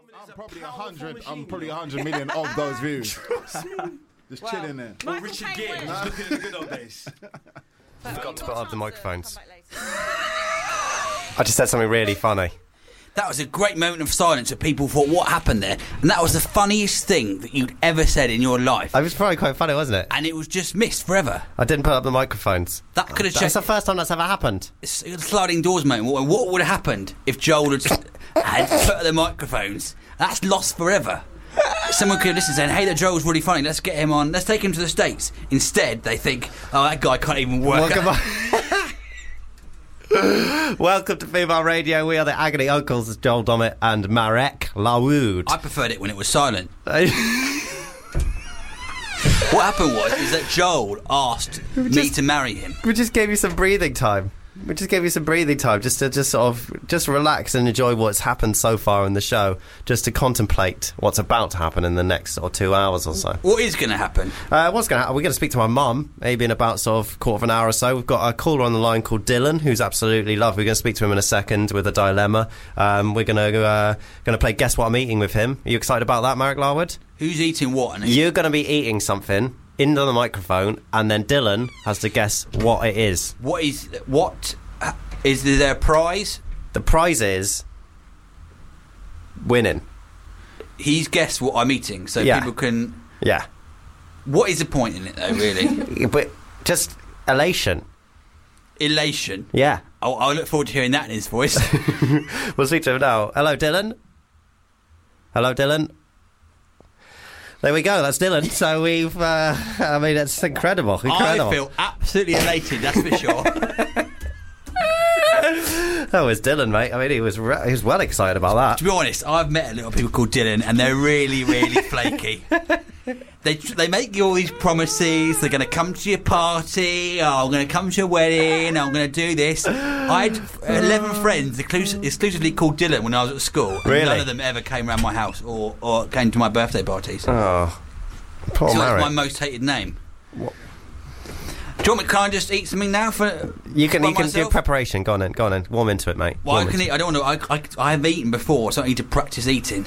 I'm probably 100 million of those views. Just chilling there. Well, Richard Gere, looking at the good old days. Forgot to put up the microphones. I just said something really funny. That was a great moment of silence where people thought, what happened there? And that was the funniest thing that you'd ever said in your life. It was probably quite funny, wasn't it? And it was just missed forever. I didn't put up the microphones. That could have That's the first time that's ever happened. It's a sliding doors moment. What would have happened if Joel had put up the microphones? That's lost forever. Someone could have listened and said, hey, that Joel's really funny, let's get him on, let's take him to the States. Instead, they think, oh, that guy can't even work. Welcome to Female Radio. We are the Agony Uncles, Joel Dommett and Marek Lawood. I preferred it when it was silent. What happened is that Joel asked me to marry him. We just gave you some breathing time. Just to sort of relax and enjoy what's happened so far in the show, just to contemplate what's about to happen in the next 2 hours or so. What is going to happen? What's going to happen? We're going to speak to my mum, maybe in about sort of quarter of an hour or so. We've got a caller on the line called Dylan, who's absolutely lovely. We're going to speak to him in a second with a dilemma. We're going to play Guess What I'm Eating with him. Are you excited about that, Marek Larwood? Who's eating what? You're going to be eating something into the microphone, and then Dylan has to guess what it is. Is there a prize? The prize is winning. He's guessed what I'm eating, so people can... Yeah. What is the point in it, though, really? But just elation. Elation? Yeah. I look forward to hearing that in his voice. We'll speak to him now. Hello, Dylan. There we go, that's Dylan. So we've... it's incredible. I feel absolutely elated, that's for sure. That was Dylan, mate. I mean, he was well excited about that. To be honest, I've met a little people called Dylan, and they're really, really flaky. They make you all these promises. They're going to come to your party. Oh, I'm going to come to your wedding. I'm going to do this. I had 11 friends exclusively called Dylan when I was at school. And really? None of them ever came around my house or came to my birthday parties. Oh, poor So Marek. that's my most hated name. What? Do you want me? Can I just eat something now? You can do preparation. Go on then. Warm into it, mate. Well, I can eat. I don't want to. I have eaten before, so I need to practice eating.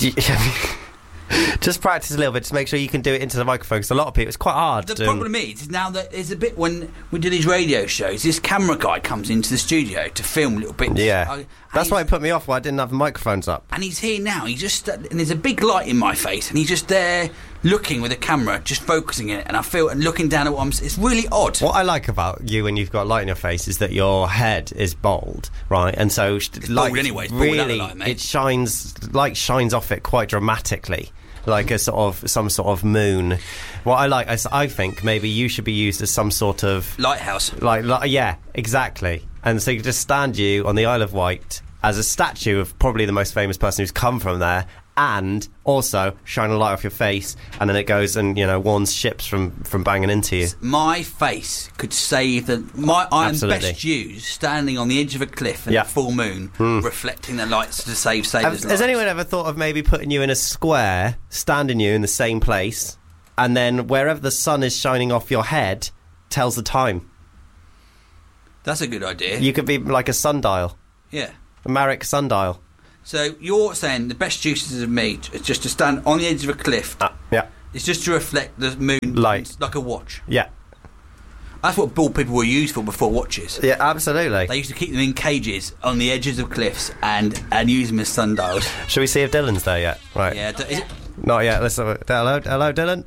Just practice a little bit. Just make sure you can do it into the microphone. Because a lot of people, it's quite hard. The problem is now that there's a bit when we do these radio shows, this camera guy comes into the studio to film little bits. Yeah, that's why it put me off. Why I didn't have the microphones up. And he's here now. And there's a big light in my face, and he's just there looking with a camera, just focusing it. And I feel and looking down at what I'm. It's really odd. What I like about you when you've got light in your face is that your head is bald, right? And so it's bald anyway. It's really, light, mate. it shines. Light shines off it quite dramatically. Like some sort of moon. What I like, I think maybe you should be used as some sort of lighthouse. Yeah, exactly. And so you could just stand you on the Isle of Wight as a statue of probably the most famous person who's come from there, and also shine a light off your face, and then it goes and warns ships from banging into you. My face could save I'm best used standing on the edge of a cliff in the full moon, reflecting the lights to save sailors' lives. Has anyone ever thought of maybe putting you in a square, standing you in the same place, and then wherever the sun is shining off your head tells the time? That's a good idea. You could be like a sundial. Yeah. A Marek sundial. So you're saying the best uses of me is just to stand on the edge of a cliff. Yeah. It's just to reflect the moon light, like a watch. Yeah. That's what bald people were used for before watches. Yeah, absolutely. They used to keep them in cages on the edges of cliffs and use them as sundials. Shall we see if Dylan's there yet? Right. Yeah. Is it? Not yet. Let's have a... Hello, Dylan.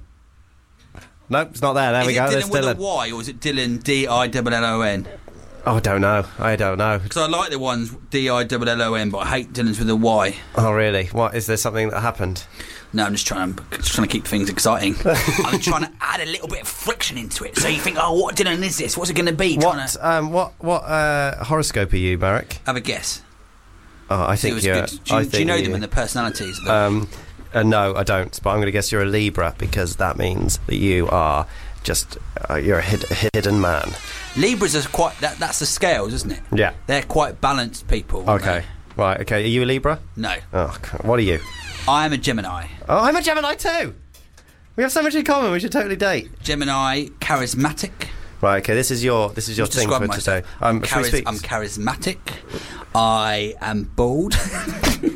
Nope, it's not there. There we go. Is it Dylan with Dylan. a Y or is it Dylan D-I-L-L-O-N? Oh, I don't know. Because I like the ones D-I-L-L-O-N, but I hate Dylan's with a Y. Oh, really? What? Is there something that happened? No, I'm just trying to keep things exciting. I'm trying to add a little bit of friction into it, so you think, oh, what Dylan is this? What's it going to be? What horoscope are you, Marek? Have a guess. Oh, I think you're... Do you know them and the personalities? No, I don't. But I'm going to guess you're a Libra, because that means that you are just... you're a hidden man. Libras are quite... That's the scales, isn't it? Yeah. They're quite balanced people. Okay. Right, okay. Are you a Libra? No. Oh, what are you? I am a Gemini. Oh, I'm a Gemini too! We have so much in common, we should totally date. Gemini, charismatic. Right, okay, this is your thing for today. I'm charismatic. I am bald.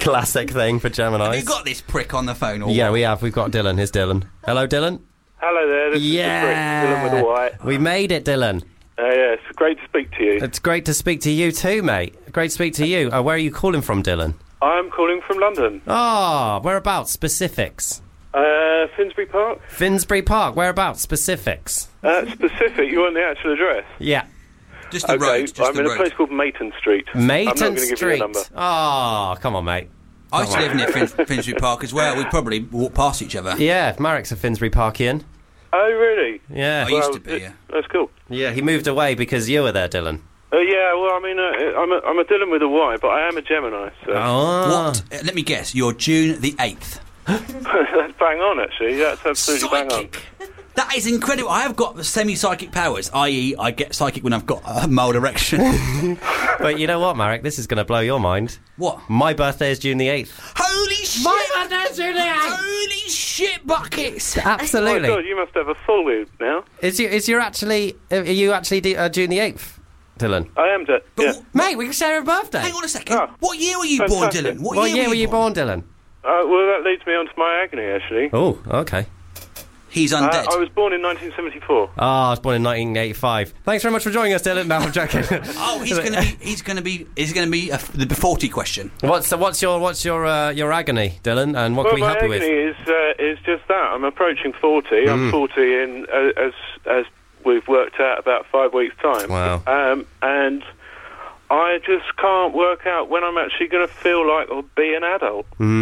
Classic thing for Geminis. Have you got this prick on the phone? Or Yeah, what? we have. We've got Dylan. Here's Dylan. Hello, Dylan. Hello there, this is Dylan with a Y. We made it, Dylan. Yeah, it's great to speak to you. It's great to speak to you too, mate. Great to speak to you. Where are you calling from, Dylan? I'm calling from London. Whereabouts? Specifics. Finsbury Park. Finsbury Park. Whereabouts? Specifics. Specific, you want the actual address? Yeah. Just the Okay, road. Just I'm the in a road. place called Mayton Street. I'm not Mayton going to give you a Street. number. Come on, mate. I used to live near Finsbury Park as well. We probably walk past each other. Yeah, Marek's a Finsbury Parkian. Oh, really? Yeah. I used to be. Yeah. That's cool. Yeah, he moved away because you were there, Dylan. Yeah, well, I mean, I'm a Dylan with a Y, but I am a Gemini, so... What? Let me guess. You're June the 8th. That's bang on, actually. That's absolutely bang on. Psychic. That is incredible. I have got semi-psychic powers, i.e. I get psychic when I've got a mild erection. But you know what, Marek? This is going to blow your mind. What? My birthday is June the 8th. Holy shit! My birthday is June the 8th! Holy shit buckets! Oh, my Absolutely. God, you must have a full week now. Are you actually June the 8th, Dylan? I am, yeah. Mate, we can share a birthday. Hang on a second. Oh, What year were you born, fantastic. Dylan? What year were you born, Dylan? Well, that leads me on to my agony, actually. Oh, okay. He's undead. I was born in 1974. I was born in 1985. Thanks very much for joining us, Dylan. No, I'm joking. Oh, he's going to be the 40 question. What's your agony, Dylan? And what Well, can we my help you with? agony is just that. I'm approaching 40. I'm 40 in, as we've worked out, about 5 weeks' time. Wow. And I just can't work out when I'm actually going to feel like I'll be an adult.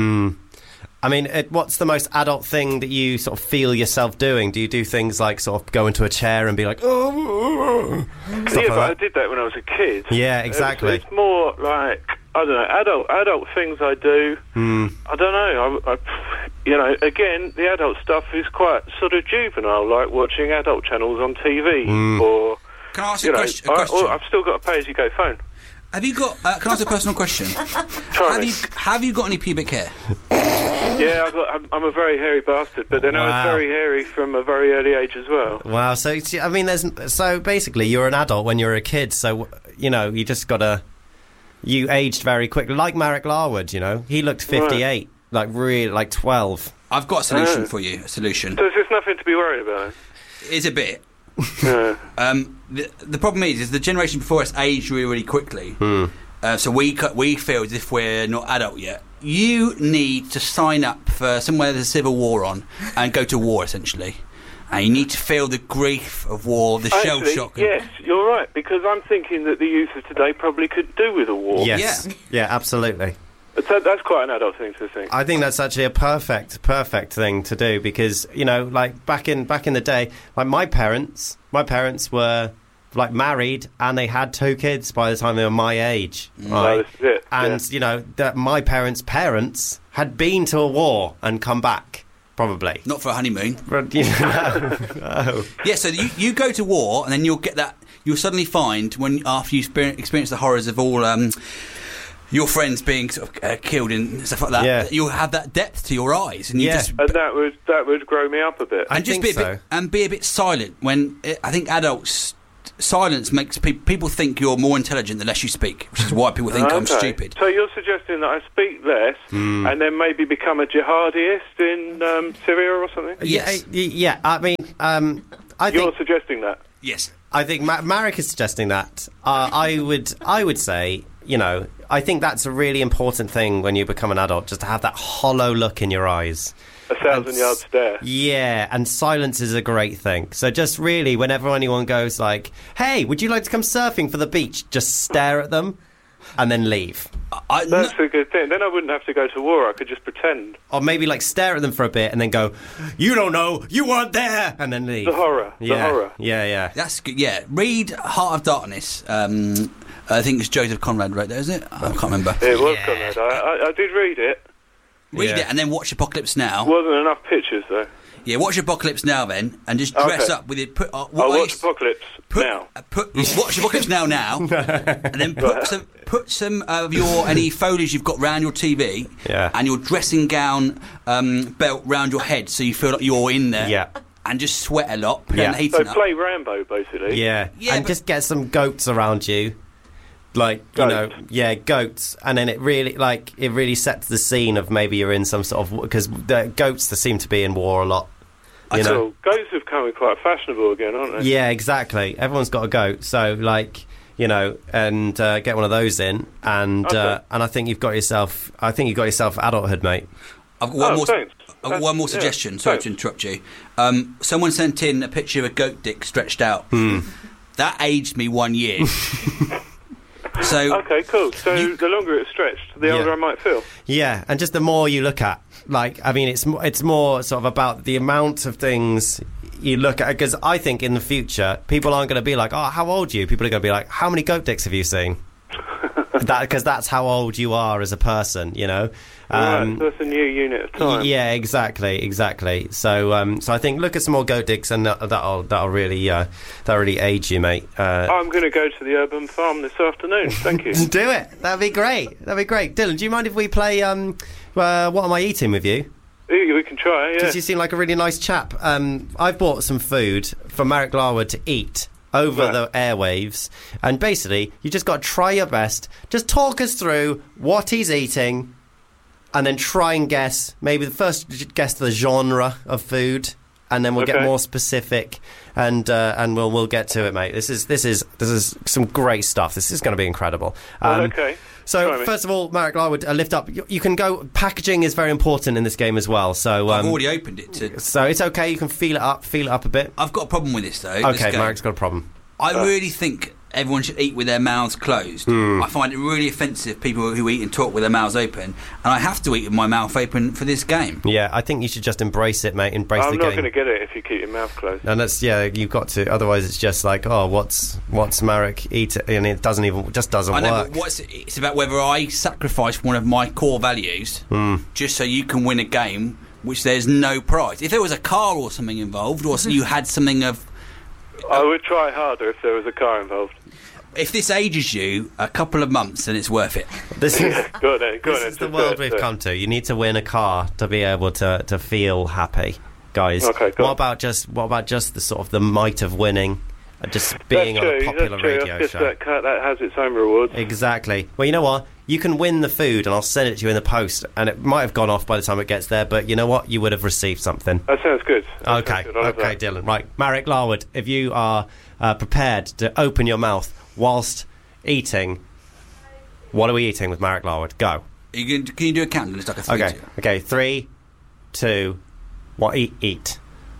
I mean, what's the most adult thing that you sort of feel yourself doing? Do you do things like sort of go into a chair and be like, oh, stuff Yeah, but I like that? did that when I was a kid. Yeah, exactly. It's more like, I don't know, adult things I do. I don't know. Again, the adult stuff is quite sort of juvenile, like watching adult channels on TV. Or, Can I ask a question? I've still got a pay-as-you-go phone. Have you got? Can I ask a personal question? Have you got any pubic hair? Yeah, I'm a very hairy bastard, but then I was very hairy from a very early age as well. Wow. So I mean, so basically, you're an adult when you're a kid. So you just gotta. You aged very quickly, like Marek Larwood. He looked 58, like really, like 12. I've got a solution for you. A solution. So there's nothing to be worried about. It's a bit. Yeah. The problem is the generation before us aged really, really quickly. So we feel as if we're not adult yet. You need to sign up for somewhere there's a civil war on and go to war, essentially. And you need to feel the grief of war, the shell shock. Yes, you're right, because I'm thinking that the youth of today probably could do with a war. Yes. Yeah, absolutely. But that's quite an adult thing to think. I think that's actually a perfect thing to do because like back in the day, like my parents were like married and they had 2 kids by the time they were my age, right? This is it. And that my parents' had been to a war and come back. Probably Not for a honeymoon. But, no. Yeah, so you go to war and then you'll get that. You'll suddenly find after you experience the horrors of all your friends being sort of killed and stuff like that. Yeah. You'll have that depth to your eyes, and And that would grow me up a bit. I and just think be a bit silent. When I think adults. Silence makes people think you're more intelligent the less you speak, which is why people think I'm stupid. So you're suggesting that I speak less and then maybe become a jihadist in Syria or something? Yes. Yeah. I mean, I You're think suggesting that? Yes. I think Marek is suggesting that. I would say, I think that's a really important thing when you become an adult, just to have that hollow look in your eyes. 1,000-yard stare. Yeah, and silence is a great thing. So just really, whenever anyone goes like, hey, would you like to come surfing for the beach? Just stare at them and then leave. That's a good thing. Then I wouldn't have to go to war. I could just pretend. Or maybe like stare at them for a bit and then go, you don't know, you weren't there, and then leave. The horror. Yeah. The horror. Yeah. That's good. Yeah. Read Heart of Darkness. I think it's Joseph Conrad wrote that, is it? I can't remember. It was Conrad. I did read it. Read it and then watch Apocalypse Now. Wasn't enough pictures though. Yeah, watch Apocalypse Now then, and just dress up with it. I'll watch Apocalypse now. Watch Apocalypse Now, and then put some of any foliage you've got round your TV, and your dressing gown belt round your head, so you feel like you're in there. Yeah. And just sweat a lot. Put the heating So up. play Rambo, basically. Yeah, and just get some goats around you. like Goats. goats, and then it really sets the scene of maybe you're in some sort of, because the goats they seem to be in war a lot. You know? Cool. Goats have become quite fashionable again, aren't they? Yeah, exactly. Everyone's got a goat, so like, you know, and get one of those in, and Okay. and I think you've got yourself adulthood, mate. I've got one more. Thanks. I've got one more Yeah, suggestion. Sorry thanks. to interrupt you. Someone sent in a picture of a goat dick stretched out. That aged me 1 year. So Okay, cool. So the longer it's stretched, the older I might feel. Yeah, and just the more you look at, like, I mean, it's more sort of about the amount of things you look at, because I think in the future people aren't going to be like, oh, how old are you? People are going to be like, how many goat dicks have you seen? Because that's how old you are as a person, you know. Right, so that's a new unit of time. Yeah, exactly. So, so I think look at some more goat dicks, and that'll really age you, mate. I'm going to go to the urban farm this afternoon. Thank you. Do it. That'd be great. Dylan, do you mind if we play What Am I Eating with you? We can try, yeah. Because you seem like a really nice chap. I've bought some food for Marek Larwood to eat over the airwaves, and basically you just got to try your best. Just talk us through what he's eating, and then try and guess, maybe first guess the genre of food, and then we'll get more specific, and we'll get to it, mate. This is some great stuff. This is going to be incredible. Okay. So, first of all, Marek Larwood, lift up. You can go. Packaging is very important in this game as well. So I've already opened it. So it's okay. You can feel it up a bit. I've got a problem with this, though. Okay, Marek's got a problem. I really think everyone should eat with their mouths closed. I find it really offensive, people who eat and talk with their mouths open, and I have to eat with my mouth open for this game. Yeah, I think you should just embrace it, mate. Embrace the game. I'm not going to get it if you keep your mouth closed. And you've got to. Otherwise, it's just like, oh, what's Marek eat? And it doesn't Hmm. work. But it's about whether I sacrifice one of my core values just so you can win a game, which there's no prize. If there was a car or something involved, or you had something of... I would try harder if there was a car involved. If this ages you a couple of months, then it's worth it. This is Go on then. this is the world we've come to. You need to win a car to be able to feel happy, guys. Okay, go what on. about just the sort of the might of winning, and just being on a popular radio That's show? that has its own rewards. Exactly. Well, you know what? You can win the food, and I'll send it to you in the post. And it might have gone off by the time it gets there, but you know what? You would have received something. That sounds good. Okay, Dylan. Right, Marek Larwood, if you are prepared to open your mouth whilst eating, what are we eating with Marek Larwood? Go. Can you do a countdown? It's like a 3, Okay. 2. Okay. 3, 2, 1. Eat.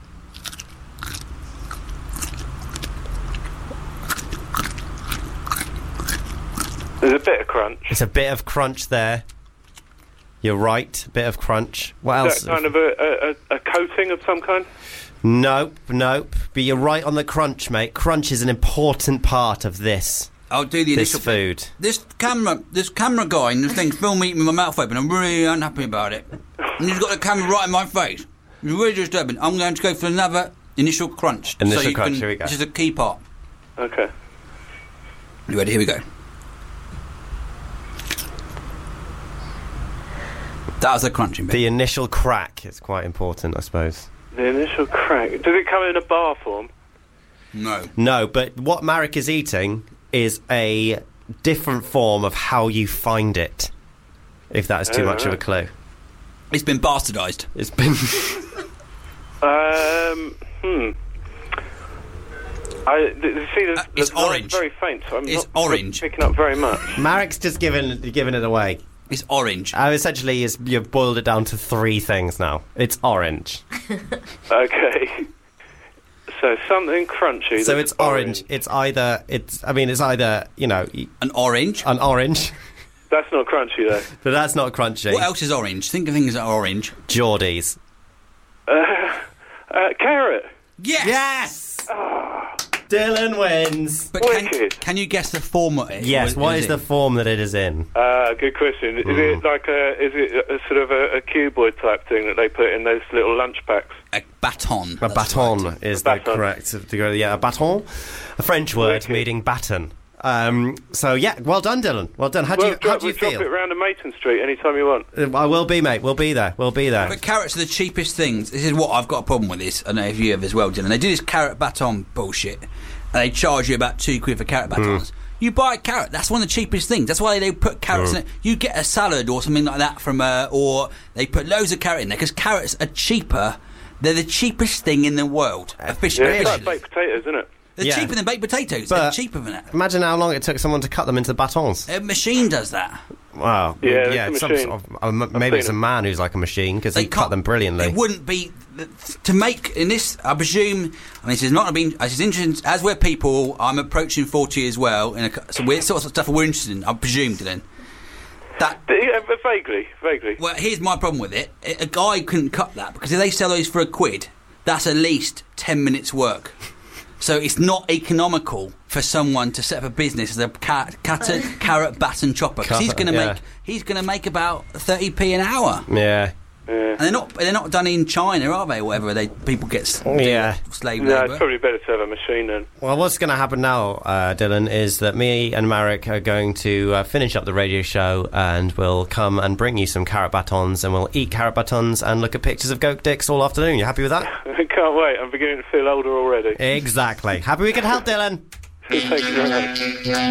There's a bit of crunch. It's a bit of crunch there. You're right. A bit of crunch. What else? Is that kind of a coating of some kind? Nope. But you're right on the crunch, mate. Crunch is an important part of this. I'll do the This initial food. This camera guy in this thing filmed me eating with my mouth open. I'm really unhappy about it. And he's got the camera right in my face. It's really disturbing. I'm going to go for another initial crunch. Initial crunch, here we go. This is a key part. Okay. You ready? Here we go. That was a crunching bit. The initial crack is quite important, I suppose. The initial crack. Does it come in a bar form? No. But what Marek is eating is a different form of how you find it. If that is too much of a clue. It's been bastardised. It's been... It's orange. Very faint, so I'm It's not orange. picking up very much. Marek's just given it away. It's orange. Essentially, you've boiled it down to 3 things now. It's orange. Okay. So something crunchy. So that's it's orange. It's either, you know... An orange. An orange. That's not crunchy, though. But that's not crunchy. What else is orange? Think of things that are orange. Geordies. Carrot. Yes! Dylan wins. But Wicked. can you guess the form of it? Yes, what is the form that it is in? Good question. Is it like a sort of a cuboid type thing that they put in those little lunch packs? A baton. A That's baton right. is A the baton. correct... Yeah, a baton. A French word Wicked. meaning baton. So, yeah, well done, Dylan. Well done. How do you Drop feel? it round to Mayton Street anytime you want. I will be, mate. We'll be there. But carrots are the cheapest things. This is what I've got a problem with this. I don't know if you have as well, Dylan. They do this carrot baton bullshit, and they charge you about £2 for carrot batons. You buy a carrot. That's one of the cheapest things. That's why they put carrots in it. You get a salad or something like that from or they put loads of carrot in there because carrots are cheaper. They're the cheapest thing in the world. Officially. It's like baked potatoes, isn't it? They're cheaper than baked potatoes. But They're cheaper than that. Imagine how long it took someone to cut them into batons. A machine does that. Wow. Yeah, it's a machine. maybe it's a man who's like a machine because he cut them brilliantly. It wouldn't be to make in this. I presume. I mean, this is not been. This is interesting. As we're people, I'm approaching 40 as well. So we're sort of stuff we're interested in. I presume, Dylan. Vaguely. Well, here's my problem with it. A guy couldn't cut that because if they sell those for £1, that's at least 10 minutes work. So it's not economical for someone to set up a business as a carrot baton chopper because he's going to make about 30p an hour. Yeah. And they're not done in China, are they? Or whatever people get slave labour. No, it's probably better to have a machine then. Well, what's going to happen now, Dylan, is that me and Marek are going to finish up the radio show and we'll come and bring you some carrot batons and we'll eat carrot batons and look at pictures of goat dicks all afternoon. You happy with that? I can't wait. I'm beginning to feel older already. Exactly. Happy we could help, Dylan. Thank you very much.